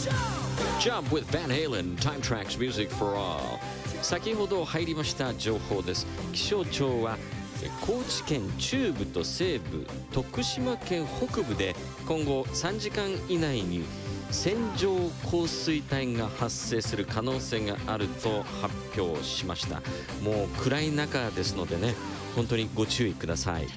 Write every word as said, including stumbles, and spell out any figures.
Jump with Van Halen, Time Tracks Music for All。 先ほど入りました情報です。気象庁は高知県中部と西部、徳島県北部で今後さんじかん以内に線状降水帯が発生する可能性があると発表しました。もう暗い中ですのでね、本当にご注意ください。